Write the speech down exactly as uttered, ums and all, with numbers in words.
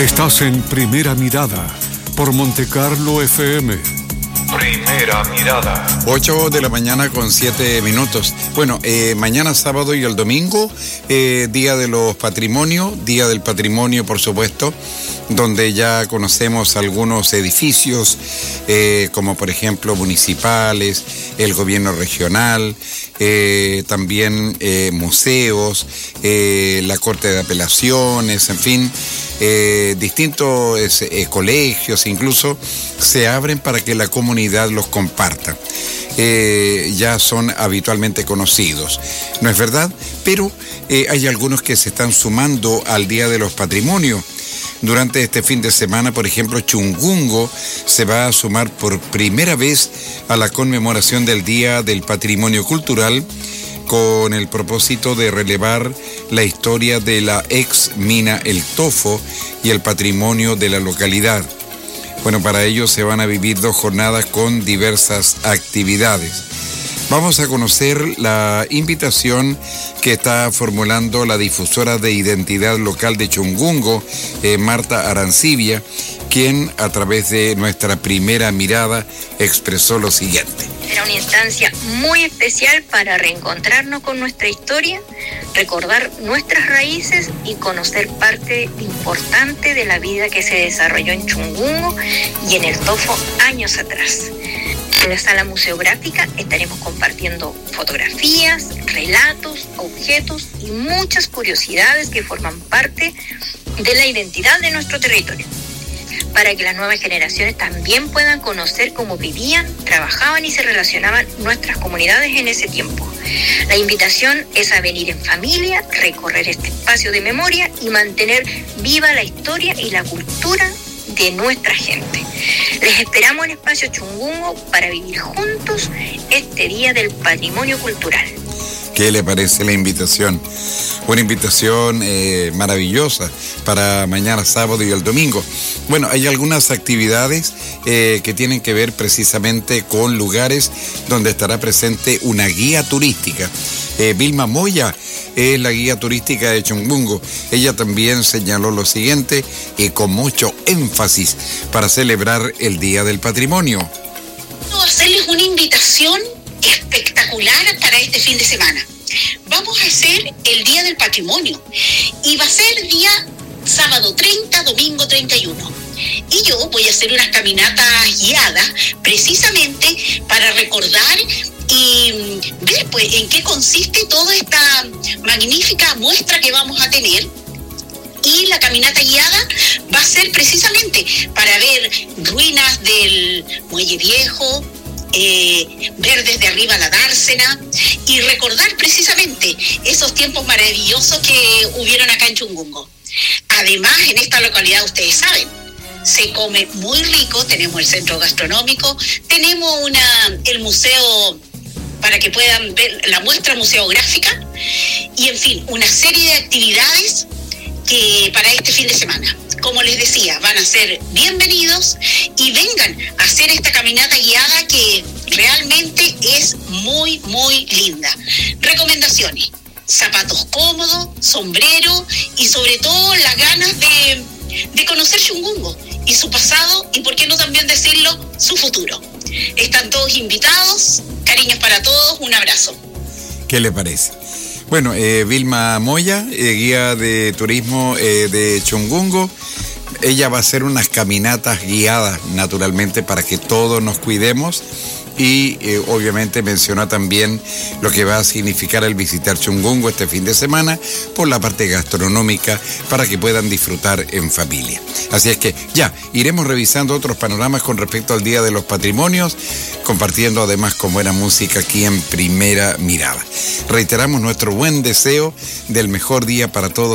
Estás en Primera Mirada por Montecarlo F M. Primera Mirada. ocho de la mañana con siete minutos. Bueno, eh, mañana sábado y el domingo, eh, Día de los Patrimonios, Día del Patrimonio, por supuesto, donde ya conocemos algunos edificios, eh, como por ejemplo municipales, el gobierno regional, eh, también eh, museos, eh, la Corte de Apelaciones, en fin, eh, distintos eh, colegios incluso se abren para que la comunidad los comparta. Eh, ya son habitualmente conocidos, ¿no es verdad? Pero eh, hay algunos que se están sumando al Día de los Patrimonios. Durante este fin de semana, por ejemplo, Chungungo se va a sumar por primera vez a la conmemoración del Día del Patrimonio Cultural con el propósito de relevar la historia de la ex mina El Tofo y el patrimonio de la localidad. Bueno, para ello se van a vivir dos jornadas con diversas actividades. Vamos a conocer la invitación que está formulando la difusora de identidad local de Chungungo, eh, Marta Arancibia, quien a través de nuestra primera mirada expresó lo siguiente. Será una instancia muy especial para reencontrarnos con nuestra historia, recordar nuestras raíces y conocer parte importante de la vida que se desarrolló en Chungungo y en El Tofo años atrás. En la sala museográfica estaremos compartiendo fotografías, relatos, objetos y muchas curiosidades que forman parte de la identidad de nuestro territorio, para que las nuevas generaciones también puedan conocer cómo vivían, trabajaban y se relacionaban nuestras comunidades en ese tiempo. La invitación es a venir en familia, recorrer este espacio de memoria y mantener viva la historia y la cultura de nuestra gente. Les esperamos en Espacio Chungungo para vivir juntos este Día del Patrimonio Cultural. ¿Qué le parece la invitación? Una invitación eh, maravillosa para mañana sábado y el domingo. Bueno, hay algunas actividades eh, que tienen que ver precisamente con lugares donde estará presente una guía turística. Eh, Vilma Moya es la guía turística de Chungungo. Ella también señaló lo siguiente y con mucho énfasis para celebrar el Día del Patrimonio. Quiero hacerles una invitación espectacular para este fin de semana. Vamos a hacer el Día del Patrimonio y va a ser día sábado treinta, domingo treinta y uno. Y yo voy a hacer unas caminatas guiadas precisamente para recordar y ver pues en qué consiste toda esta magnífica muestra que vamos a tener. Y la caminata guiada va a ser precisamente para ver ruinas del Muelle Viejo, eh, ver desde arriba la dársena y recordar precisamente esos tiempos maravillosos que hubieron acá en Chungungo. Además, en esta localidad, ustedes saben, se come muy rico, tenemos el centro gastronómico, tenemos una el museo para que puedan ver la muestra museográfica y, en fin, una serie de actividades que para este fin de semana, como les decía, van a ser bienvenidos y vengan a hacer esta caminata guiada que realmente es muy, muy linda. Recomendaciones: zapatos cómodos, sombrero y sobre todo las ganas de, de conocer Chungungo y su pasado y, por qué no también decirlo, su futuro. Están todos invitados, cariños para todos, un abrazo. ¿Qué le parece? Bueno, eh, Vilma Moya, eh, guía de turismo eh, de Chungungo, ella va a hacer unas caminatas guiadas, naturalmente, para que todos nos cuidemos. Y eh, obviamente mencionó también lo que va a significar el visitar Chungungo este fin de semana por la parte gastronómica para que puedan disfrutar en familia. Así es que ya, iremos revisando otros panoramas con respecto al Día de los Patrimonios, compartiendo además con buena música aquí en Primera Mirada. Reiteramos nuestro buen deseo del mejor día para todos.